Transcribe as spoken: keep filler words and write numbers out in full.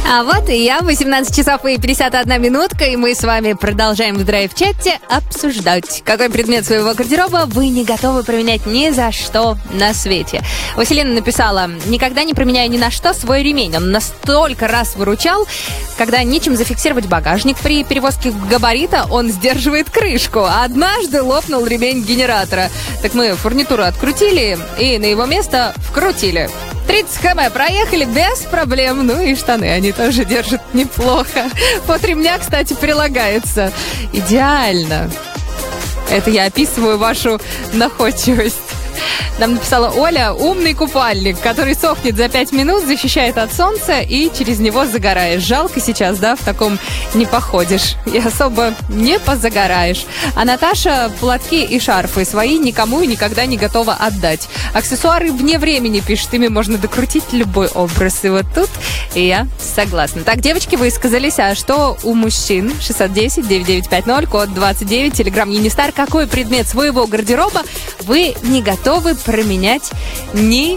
А вот и я, восемнадцать часов и пятьдесят одна минутка, и мы с вами продолжаем в драйв-чате обсуждать, какой предмет своего гардероба вы не готовы променять ни за что на свете. Василина написала: никогда не променяю ни на что свой ремень. Он настолько раз выручал, когда нечем зафиксировать багажник при перевозке габарита, он сдерживает крышку. Однажды лопнул ремень генератора. Так мы фурнитуру открутили и на его место вкрутили. тридцать километров проехали без проблем. Ну и штаны они тоже держат неплохо. Под ремня, кстати, прилагается. Идеально. Это я описываю вашу находчивость. Нам написала Оля: умный купальник, который сохнет за пять минут, защищает от солнца и через него загораешь. Жалко сейчас, да, в таком не походишь и особо не позагораешь. А Наташа: платки и шарфы свои никому и никогда не готова отдать. Аксессуары вне времени, пишет, ими можно докрутить любой образ. И вот тут я согласна. Так, девочки, высказались. А что у мужчин? шестьсот десять девятьсот девять пятьдесят, код двадцать девять, телеграм Юнистар. Какой предмет своего гардероба вы не готовы променять ни